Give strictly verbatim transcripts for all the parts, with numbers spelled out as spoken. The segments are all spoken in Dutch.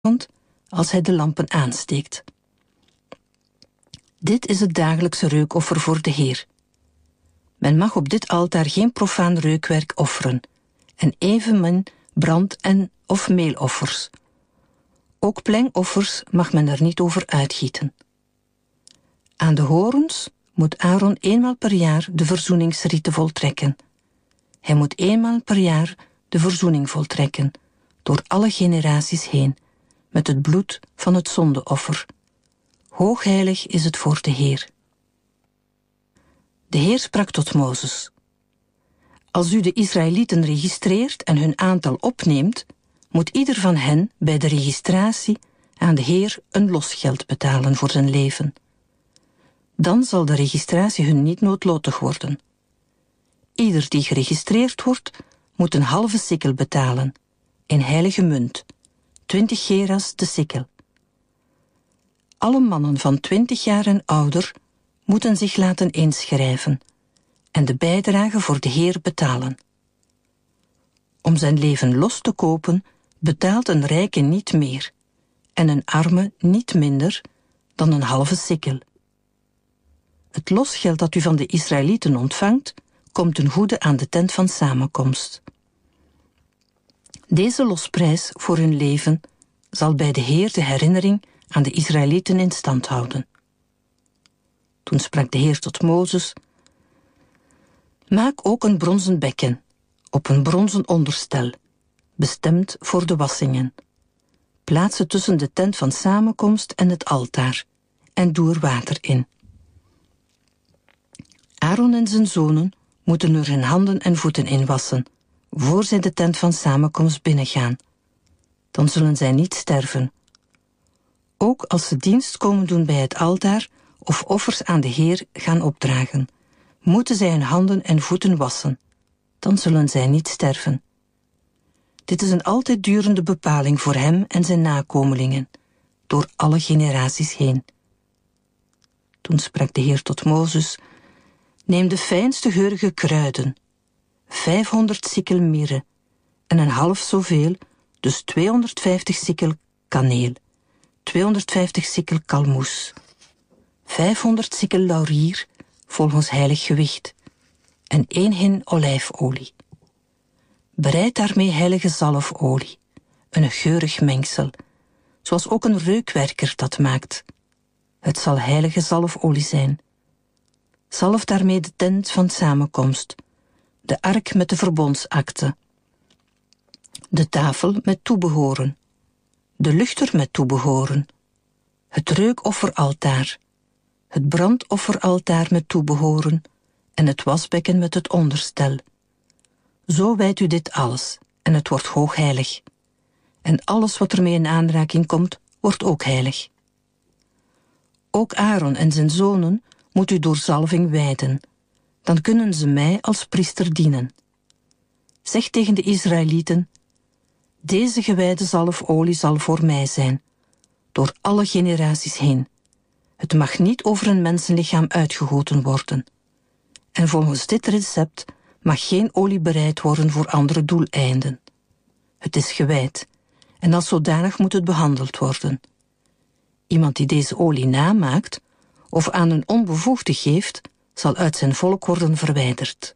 als hij de lampen aansteekt. Dit is het dagelijkse reukoffer voor de Heer. Men mag op dit altaar geen profaan reukwerk offeren, en evenmin brand- en of meeloffers. Ook plengoffers mag men er niet over uitgieten. Aan de horens moet Aaron eenmaal per jaar de verzoeningsrite voltrekken. Hij moet eenmaal per jaar de verzoening voltrekken, door alle generaties heen, met het bloed van het zondeoffer. Hoogheilig is het voor de Heer. De Heer sprak tot Mozes: Als u de Israëlieten registreert en hun aantal opneemt, moet ieder van hen bij de registratie aan de Heer een losgeld betalen voor zijn leven. Dan zal de registratie hun niet noodlottig worden. Ieder die geregistreerd wordt, moet een halve sikkel betalen, in heilige munt, twintig geras de sikkel. Alle mannen van twintig jaar en ouder moeten zich laten inschrijven en de bijdrage voor de Heer betalen. Om zijn leven los te kopen, betaalt een rijke niet meer en een arme niet minder dan een halve sikkel. Het losgeld dat u van de Israëlieten ontvangt, komt ten goede aan de tent van samenkomst. Deze losprijs voor hun leven zal bij de Heer de herinnering aan de Israëlieten in stand houden. Toen sprak de Heer tot Mozes: Maak ook een bronzen bekken, op een bronzen onderstel, bestemd voor de wassingen. Plaats het tussen de tent van samenkomst en het altaar, en doe er water in. Aaron en zijn zonen moeten er hun handen en voeten in wassen, voor zij de tent van samenkomst binnengaan. Dan zullen zij niet sterven. Ook als ze dienst komen doen bij het altaar of offers aan de Heer gaan opdragen, moeten zij hun handen en voeten wassen. Dan zullen zij niet sterven. Dit is een altijd durende bepaling voor hem en zijn nakomelingen, door alle generaties heen. Toen sprak de Heer tot Mozes: Neem de fijnste geurige kruiden, vijfhonderd sikkel mirre en een half zoveel, dus tweehonderdvijftig sikkel kaneel, tweehonderdvijftig sikkel kalmoes, vijfhonderd sikkel laurier volgens heilig gewicht en één hin olijfolie. Bereid daarmee heilige zalfolie, een geurig mengsel, zoals ook een reukwerker dat maakt. Het zal heilige zalfolie zijn. Zalf daarmee de tent van samenkomst, de ark met de verbondsakte, de tafel met toebehoren, de luchter met toebehoren, het reukofferaltaar, het brandofferaltaar met toebehoren en het wasbekken met het onderstel. Zo wijdt u dit alles, en het wordt hoogheilig. En alles wat ermee in aanraking komt, wordt ook heilig. Ook Aaron en zijn zonen moet u door zalving wijden. Dan kunnen ze mij als priester dienen. Zeg tegen de Israëlieten: Deze gewijde zalfolie zal voor mij zijn, door alle generaties heen. Het mag niet over een mensenlichaam uitgegoten worden. En volgens dit recept mag geen olie bereid worden voor andere doeleinden. Het is gewijd, en als zodanig moet het behandeld worden. Iemand die deze olie namaakt of aan een onbevoegde geeft, zal uit zijn volk worden verwijderd.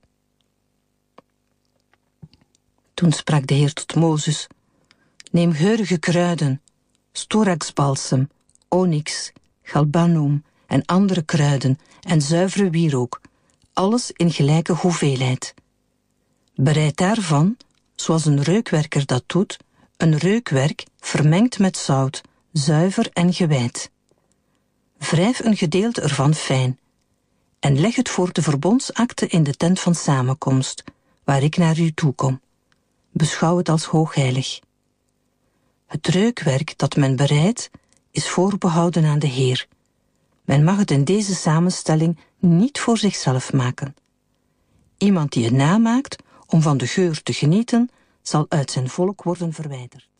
Toen sprak de Heer tot Mozes: Neem geurige kruiden, storaxbalsem, onyx, galbanum en andere kruiden en zuivere wierook, alles in gelijke hoeveelheid. Bereid daarvan, zoals een reukwerker dat doet, een reukwerk vermengd met zout, zuiver en gewijd. Wrijf een gedeelte ervan fijn en leg het voor de verbondsakte in de tent van samenkomst, waar ik naar u toe kom. Beschouw het als hoogheilig. Het reukwerk dat men bereidt, is voorbehouden aan de Heer. Men mag het in deze samenstelling niet voor zichzelf maken. Iemand die het namaakt om van de geur te genieten, zal uit zijn volk worden verwijderd.